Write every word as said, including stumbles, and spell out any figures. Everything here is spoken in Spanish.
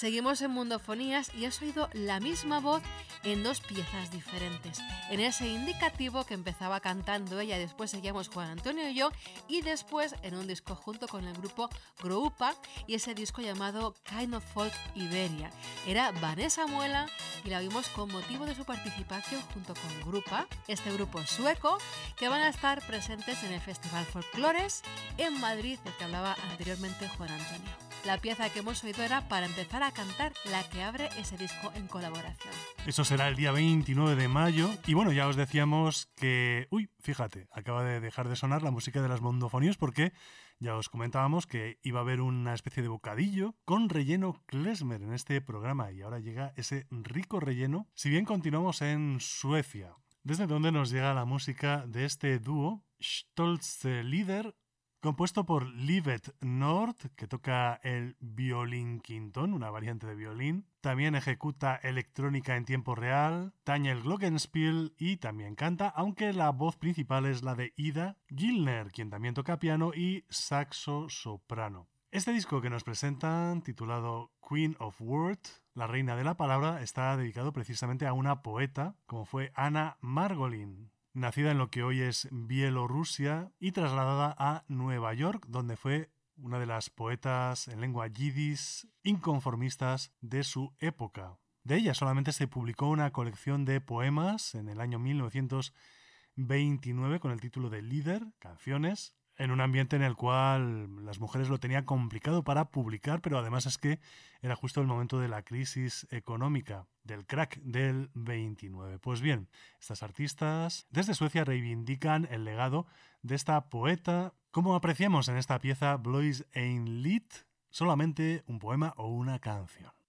Seguimos en Mundofonías y has oído la misma voz en dos piezas diferentes. En ese indicativo que empezaba cantando ella, después seguíamos Juan Antonio y yo, y después en un disco junto con el grupo Groupa y ese disco llamado Kind of Folk Iberia. Era Vanessa Muela y la vimos con motivo de su participación junto con Groupa, este grupo sueco, que van a estar presentes en el Festival Folclores en Madrid, del que hablaba anteriormente Juan Antonio. La pieza que hemos oído era Para empezar a cantar, la que abre ese disco en colaboración. Eso será el día veintinueve de mayo. Y bueno, ya os decíamos que... Uy, fíjate, acaba de dejar de sonar la música de las Mundofonías porque ya os comentábamos que iba a haber una especie de bocadillo con relleno klezmer en este programa. Y ahora llega ese rico relleno. Si bien continuamos en Suecia, desde donde nos llega la música de este dúo, Stoltze Lieder, compuesto por Livet Nord, que toca el violín quintón, una variante de violín. También ejecuta electrónica en tiempo real, Daniel Glockenspiel y también canta, aunque la voz principal es la de Ida Gilner, quien también toca piano y saxo soprano. Este disco que nos presentan, titulado Queen of Word, la reina de la palabra, está dedicado precisamente a una poeta, como fue Anna Margolin, nacida en lo que hoy es Bielorrusia y trasladada a Nueva York, donde fue una de las poetas en lengua yiddish inconformistas de su época. De ella solamente se publicó una colección de poemas en el año mil novecientos veintinueve con el título de Lieder, canciones, en un ambiente en el cual las mujeres lo tenían complicado para publicar, pero además es que era justo el momento de la crisis económica, del crack del veintinueve. Pues bien, estas artistas desde Suecia reivindican el legado de esta poeta, como apreciamos en esta pieza Blois ein Lied, solamente un poema o una canción.